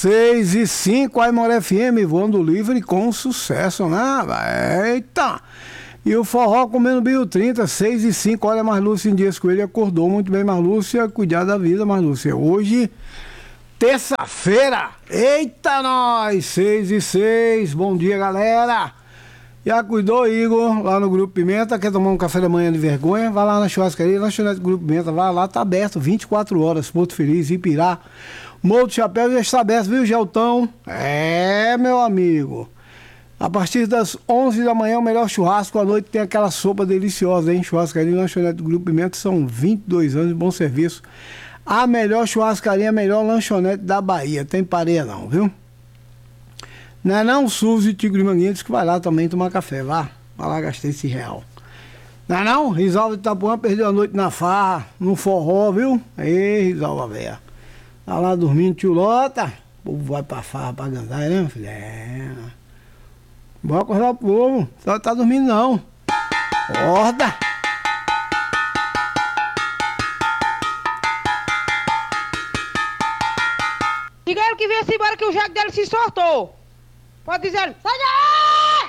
6h05, Aimoré FM, voando livre com sucesso, né? Eita! E o forró comendo Bio 30, 6h05, olha, Marlúcia em Dias Coelho acordou muito bem, Marlúcia, cuidar da vida, Marlúcia. Hoje, terça-feira, eita nós, 6h06, bom dia, galera. Já cuidou, Igor, lá no Grupo Pimenta, quer tomar um café da manhã de vergonha? Vai lá na churrascaria, lanchonete do Grupo Pimenta, vai lá, tá aberto, 24 horas, Porto Feliz, Ipirá. Morro do Chapéu já está aberto, viu, Geltão? É, meu amigo. A partir das 11 da manhã, o melhor churrasco, à noite tem aquela sopa deliciosa, hein? Churrascaria e lanchonete do Grupo Pimenta, são 22 anos de bom serviço. A melhor churrascaria, a melhor lanchonete da Bahia, tem pareia não, viu? Não é não, Suzy Tigre Manguinha disse que vai lá também tomar café, vai lá, gastei esse real. Não é não? Risalva de Itapuã perdeu a noite na farra, no forró, viu? Ei, Risalva véia. Tá lá dormindo, tio Lota. O povo vai pra farra, pra Gandaia, né, meu filho? É. Bora acordar o povo. Só tá dormindo não. Acorda. Diga ele que venha-se embora que o jaco dele se soltou. Pode dizer, sai daí!